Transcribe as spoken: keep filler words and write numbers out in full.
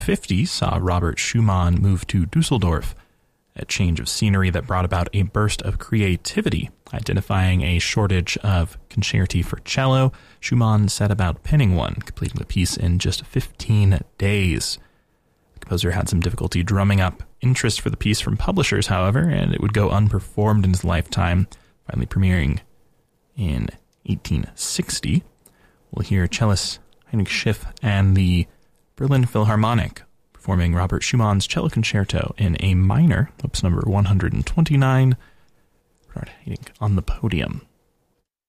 fifty saw Robert Schumann move to Dusseldorf, a change of scenery that brought about a burst of creativity. Identifying a shortage of concerti for cello, Schumann set about penning one, completing the piece in just fifteen days. The composer had some difficulty drumming up interest for the piece from publishers, however, and it would go unperformed in his lifetime, finally premiering in eighteen sixty. We'll hear cellist Heinrich Schiff and the Berlin Philharmonic performing Robert Schumann's Cello Concerto in A minor, opus number one hundred twenty-nine. Bernard Haitink on the podium.